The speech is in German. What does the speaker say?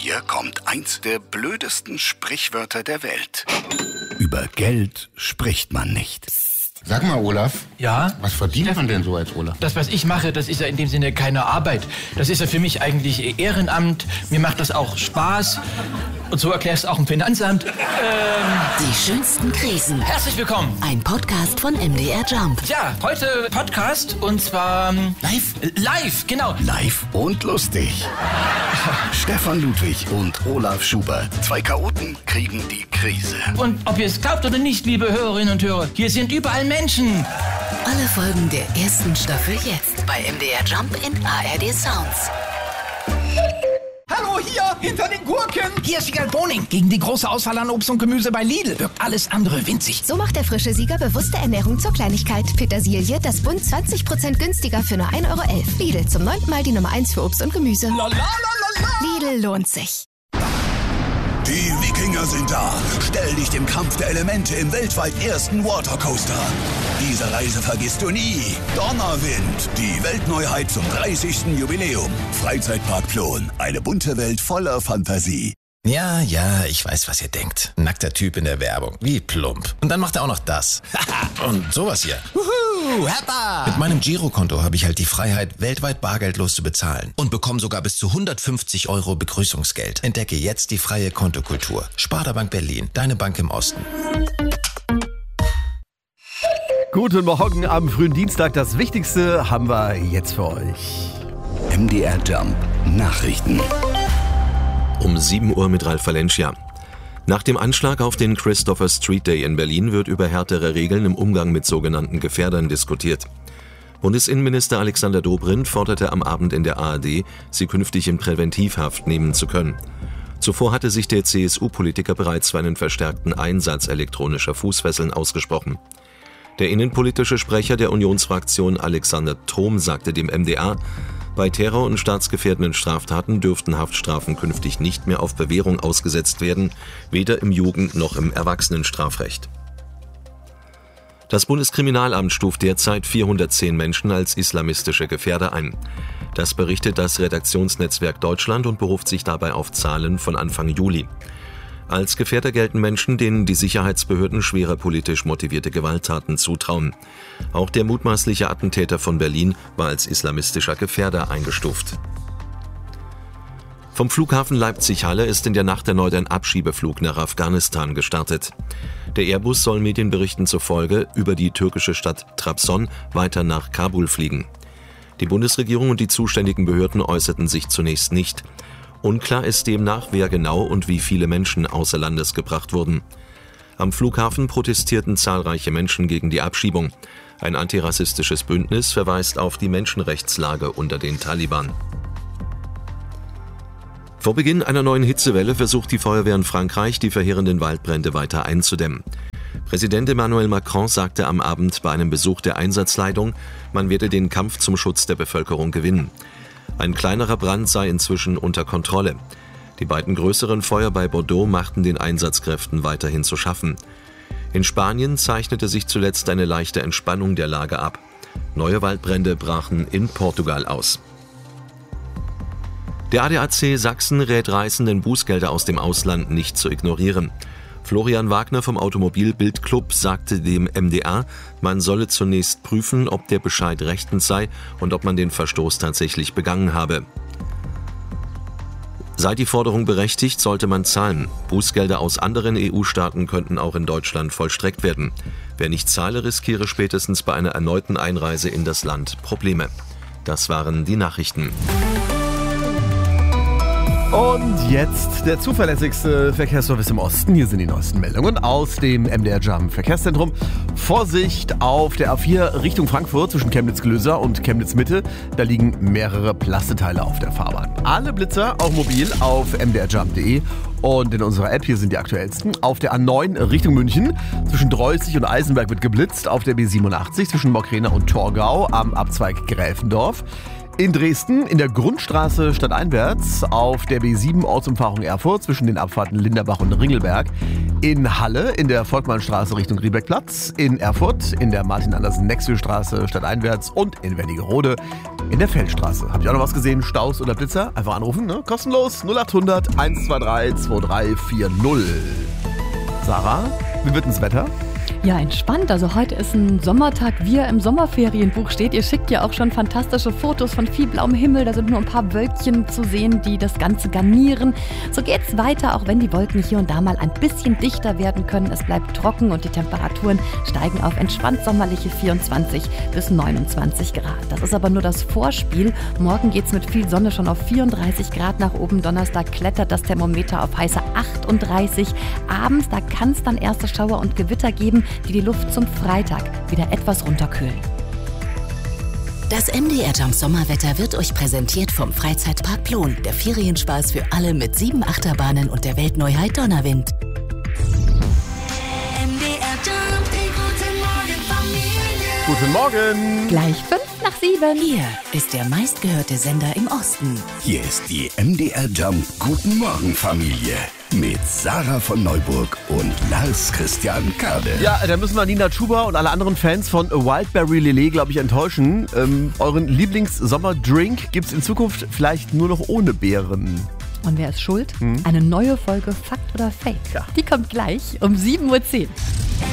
Hier kommt eins der blödesten Sprichwörter der Welt. Über Geld spricht man nicht. Sag mal, Olaf. Ja? Was verdient man denn so als Olaf? Das, was ich mache, das ist ja in dem Sinne keine Arbeit. Das ist ja für mich eigentlich Ehrenamt. Mir macht das auch Spaß. Und so erklärst du auch im Finanzamt. Die schönsten Krisen. Herzlich willkommen. Ein Podcast von MDR Jump. Ja, heute Podcast und zwar... Live? Live, genau. Live und lustig. Stefan Ludwig und Olaf Schubert. Zwei Chaoten kriegen die Krise. Und ob ihr es glaubt oder nicht, liebe Hörerinnen und Hörer, hier sind überall Menschen. Alle Folgen der ersten Staffel jetzt bei MDR Jump in ARD Sounds. Hallo, hier, hinter den Gurken. Hier ist Sieger Boning. Gegen die große Auswahl an Obst und Gemüse bei Lidl wirkt alles andere winzig. So macht der frische Sieger bewusste Ernährung zur Kleinigkeit. Petersilie, das Bund 20% günstiger für nur 1,11 €. Lidl, zum 9. Mal die Nummer 1 für Obst und Gemüse. Lidl lohnt sich. Die Wikinger sind da. Stell dich dem Kampf der Elemente im weltweit ersten Watercoaster. Diese Reise vergisst du nie. Donnerwind, die Weltneuheit zum 30. Jubiläum. Freizeitpark Plon, eine bunte Welt voller Fantasie. Ja, ich weiß, was ihr denkt. Nackter Typ in der Werbung. Wie plump. Und dann macht er auch noch das. Und sowas hier. Wuhu, Heppa! Mit meinem Girokonto habe ich halt die Freiheit, weltweit bargeldlos zu bezahlen. Und bekomme sogar bis zu 150 € Begrüßungsgeld. Entdecke jetzt die freie Kontokultur. Sparda Bank Berlin, deine Bank im Osten. Guten Morgen am frühen Dienstag. Das Wichtigste haben wir jetzt für euch. MDR Jump Nachrichten. Um 7 Uhr mit Ralf Valencia. Nach dem Anschlag auf den Christopher Street Day in Berlin wird über härtere Regeln im Umgang mit sogenannten Gefährdern diskutiert. Bundesinnenminister Alexander Dobrindt forderte am Abend in der ARD, sie künftig in Präventivhaft nehmen zu können. Zuvor hatte sich der CSU-Politiker bereits für einen verstärkten Einsatz elektronischer Fußfesseln ausgesprochen. Der innenpolitische Sprecher der Unionsfraktion Alexander Trom sagte dem MDR, bei Terror- und staatsgefährdenden Straftaten dürften Haftstrafen künftig nicht mehr auf Bewährung ausgesetzt werden, weder im Jugend- noch im Erwachsenenstrafrecht. Das Bundeskriminalamt stuft derzeit 410 Menschen als islamistische Gefährder ein. Das berichtet das Redaktionsnetzwerk Deutschland und beruft sich dabei auf Zahlen von Anfang Juli. Als Gefährder gelten Menschen, denen die Sicherheitsbehörden schwere politisch motivierte Gewalttaten zutrauen. Auch der mutmaßliche Attentäter von Berlin war als islamistischer Gefährder eingestuft. Vom Flughafen Leipzig-Halle ist in der Nacht erneut ein Abschiebeflug nach Afghanistan gestartet. Der Airbus soll Medienberichten zufolge über die türkische Stadt Trabzon weiter nach Kabul fliegen. Die Bundesregierung und die zuständigen Behörden äußerten sich zunächst nicht. Unklar ist demnach, wer genau und wie viele Menschen außer Landes gebracht wurden. Am Flughafen protestierten zahlreiche Menschen gegen die Abschiebung. Ein antirassistisches Bündnis verweist auf die Menschenrechtslage unter den Taliban. Vor Beginn einer neuen Hitzewelle versucht die Feuerwehr in Frankreich, die verheerenden Waldbrände weiter einzudämmen. Präsident Emmanuel Macron sagte am Abend bei einem Besuch der Einsatzleitung, man werde den Kampf zum Schutz der Bevölkerung gewinnen. Ein kleinerer Brand sei inzwischen unter Kontrolle. Die beiden größeren Feuer bei Bordeaux machten den Einsatzkräften weiterhin zu schaffen. In Spanien zeichnete sich zuletzt eine leichte Entspannung der Lage ab. Neue Waldbrände brachen in Portugal aus. Der ADAC Sachsen rät Reisenden, Bußgelder aus dem Ausland nicht zu ignorieren. Florian Wagner vom Automobil-Bild-Club sagte dem MDR, man solle zunächst prüfen, ob der Bescheid rechtens sei und ob man den Verstoß tatsächlich begangen habe. Sei die Forderung berechtigt, sollte man zahlen. Bußgelder aus anderen EU-Staaten könnten auch in Deutschland vollstreckt werden. Wer nicht zahle, riskiere spätestens bei einer erneuten Einreise in das Land Probleme. Das waren die Nachrichten. Und jetzt der zuverlässigste Verkehrsservice im Osten. Hier sind die neuesten Meldungen aus dem MDR Jump Verkehrszentrum. Vorsicht auf der A4 Richtung Frankfurt zwischen Chemnitz-Glöser und Chemnitz-Mitte. Da liegen mehrere Plasteteile auf der Fahrbahn. Alle Blitzer, auch mobil, auf mdrjump.de. Und in unserer App, hier sind die aktuellsten. Auf der A9 Richtung München zwischen Dreußig und Eisenberg wird geblitzt. Auf der B87 zwischen Mockrena und Torgau am Abzweig Gräfendorf. In Dresden, in der Grundstraße stadteinwärts, auf der B7 Ortsumfahrung Erfurt zwischen den Abfahrten Linderbach und Ringelberg. In Halle, in der Volkmannstraße Richtung Riebeckplatz. In Erfurt, in der Martin-Andersen-Nexö-Straße stadteinwärts. Und in Wernigerode, in der Feldstraße. Habt ihr auch noch was gesehen? Staus oder Blitzer? Einfach anrufen, ne? Kostenlos 0800 123 2340. Sarah, wie wird denn das Wetter? Ja, entspannt. Also heute ist ein Sommertag, wie er im Sommerferienbuch steht. Ihr schickt ja auch schon fantastische Fotos von viel blauem Himmel. Da sind nur ein paar Wölkchen zu sehen, die das Ganze garnieren. So geht's weiter, auch wenn die Wolken hier und da mal ein bisschen dichter werden können. Es bleibt trocken und die Temperaturen steigen auf entspannt sommerliche 24 bis 29 Grad. Das ist aber nur das Vorspiel. Morgen geht's mit viel Sonne schon auf 34 Grad nach oben. Donnerstag klettert das Thermometer auf heiße 38. Abends, da kann es dann erste Schauer und Gewitter geben, die Luft zum Freitag wieder etwas runterkühlen. Das MDR Jump Sommerwetter wird euch präsentiert vom Freizeitpark Plon. Der Ferienspaß für alle mit 7 Achterbahnen und der Weltneuheit Donnerwind. MDR Jump, guten Morgen Familie. Guten Morgen. Gleich 5:07. Hier ist der meistgehörte Sender im Osten. Hier ist die MDR Jump Guten Morgen Familie mit Sarah von Neuburg und Lars Christian Kade. Ja, da müssen wir Nina Chuba und alle anderen Fans von Wildberry Lillet, glaube ich, enttäuschen. Euren Lieblings-Sommerdrink gibt es in Zukunft vielleicht nur noch ohne Beeren. Und wer ist schuld? Eine neue Folge Fakt oder Fake. Ja. Die kommt gleich um 7:10 Uhr.